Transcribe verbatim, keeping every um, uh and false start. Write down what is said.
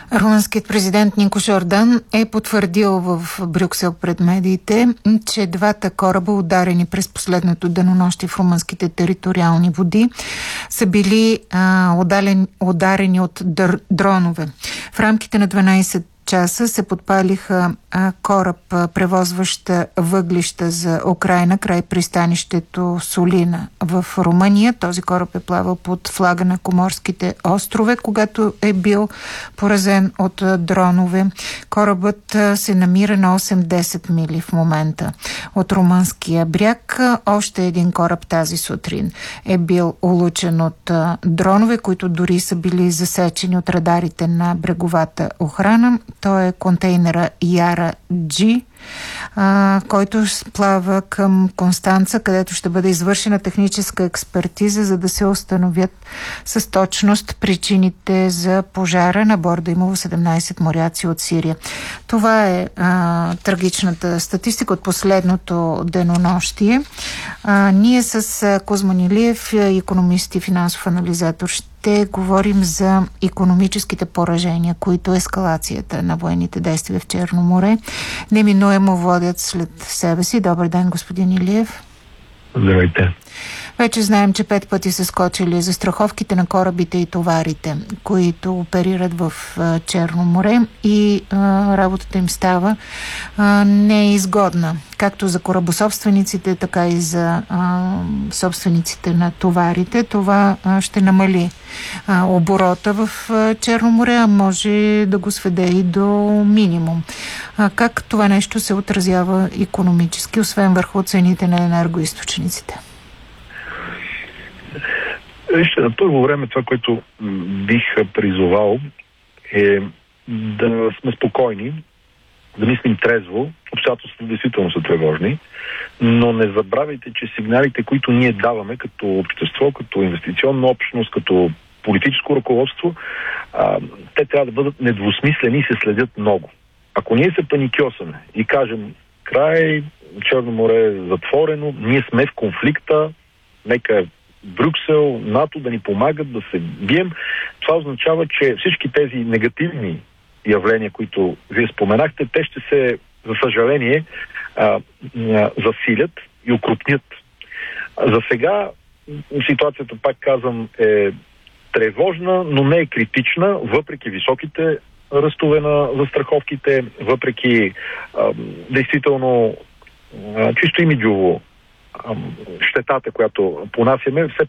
Румънският президент Нико Жордан е потвърдил в Брюксел пред медиите, че двата кораба, ударени през последното денонощие в румънските териториални води, са били а, ударени, ударени от дър, дронове. В рамките на дванайсет часа се подпалиха а, кораб, а, превозващ въглища за Украйна край пристанището Солина в Румъния. Този кораб е плавал под флага на Коморските острове, когато е бил поразен от а, дронове. Корабът а, се намира на осем-десет мили в момента от румънския бряг. А, още един кораб тази сутрин е бил улучен от а, дронове, които дори са били засечени от радарите на бреговата охрана. Той е контейнера Яра Джи, а, който плава към Констанца, където ще бъде извършена техническа експертиза, за да се установят с точност причините за пожара. На борда имало седемнайсет моряци от Сирия. Това е а, трагичната статистика от последното денонощие. А, ние с Кузман Илиев, икономист и финансов анализатор, ще говорим за икономическите поражения, които ескалацията на военните действия в Черно море неминуемо водят след себе си. Добър ден, господин Илиев. Здравейте. Вече знаем, че пет пъти са скочили застраховките на корабите и товарите, които оперират в а, Черно море, и а, работата им става а, неизгодна, както за корабособствениците, така и за а, собствениците на товарите. Това а, ще намали а, оборота в а, Черно море, а може да го сведе и до минимум. А, как това нещо се отразява икономически, освен върху цените на енергоизточниците? Вижте, на първо време това, което бих призовал, е да сме спокойни, да мислим трезво. Обстоятелствата действително са тревожни, но не забравяйте, че сигналите, които ние даваме като общество, като инвестиционна общност, като политическо ръководство, а, те трябва да бъдат недвусмислени и се следят много. Ако ние се паникьосаме и кажем край, Черно море е затворено, ние сме в конфликта, нека Брюксел, НАТО да ни помагат да се бием, това означава, че всички тези негативни явления, които вие споменахте, те ще се, за съжаление, а, а, засилят и укрупнят. За сега ситуацията, пак казвам, е тревожна, но не е критична, въпреки високите ръстове на застраховките, въпреки а, действително а, чисто имиджово щетата, която понасяме. Все